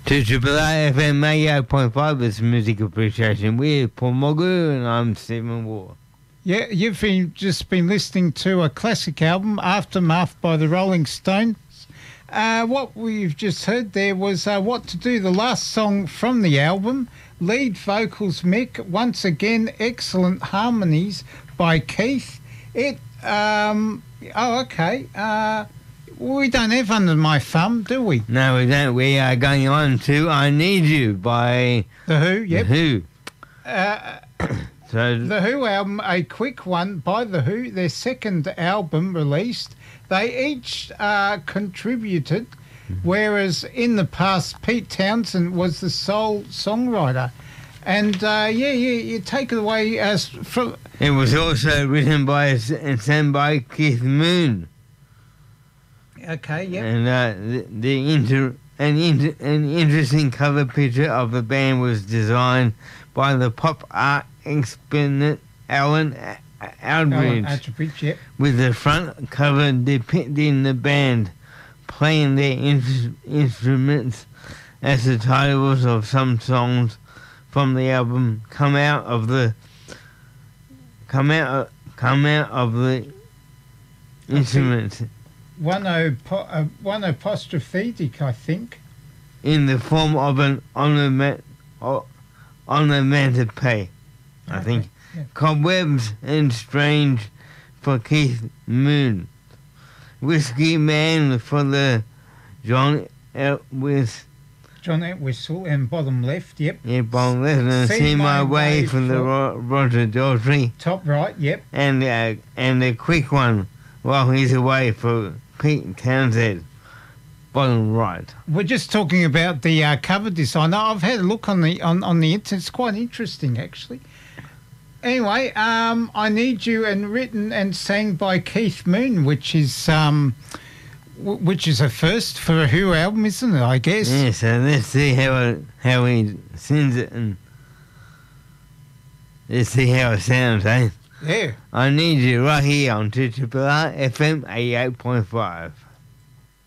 To Triple A FM 88.5, it's Music Appreciation with Paul Mogu, and I'm Stephen Waugh. Yeah, you've just been listening to a classic album, Aftermath by the Rolling Stones. What we've just heard there was What to Do, the last song from the album. Lead vocals Mick, once again excellent harmonies by Keith. We don't have Under My Thumb, do we? No, we don't. We are going on to I Need You by The Who, yep. The Who. The Who album, a quick one by The Who, their second album released. They each contributed, whereas in the past Pete Townsend was the sole songwriter. And you take it away as from. It was also written by and sung by Keith Moon. Okay, yeah. And an interesting cover picture of the band was designed by the pop art exponent Alan Aldridge, yep. With the front cover depicting the band playing their instruments as the titles of some songs from the album come out of the instruments. One apostrophic, I think. In the form of an onomatopoeia, I think. Yeah. Cobwebs and Strange for Keith Moon. Whiskey Man for the John Entwistle and bottom left, yep. Yeah, bottom left. And See My Way for the Roger Daltrey. Top right, yep. And the quick one while he's away for Pete Townsend. Bottom right. We're just talking about the cover design. I've had a look on the internet. It's quite interesting, actually. Anyway, I Need You, and written and sang by Keith Moon, which is a first for a Who album, isn't it? I guess. Yeah. So let's see how he sings it, and let's see how it sounds, eh? Yeah. I Need You right here on Triple R FM 88.5.